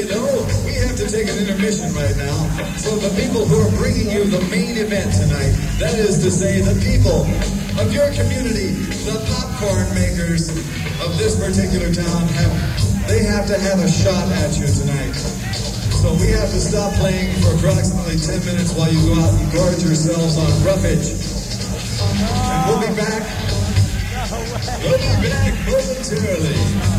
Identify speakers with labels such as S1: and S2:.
S1: though, we have to take an intermission right now. So the people who are bringing you the main event tonight, that is to say the people of your community, the popcorn makers of this particular town, they have to have a shot at you tonight. So we have to stop playing for approximately 10 minutes while you go out and gorge yourselves on roughage. And we'll be back momentarily.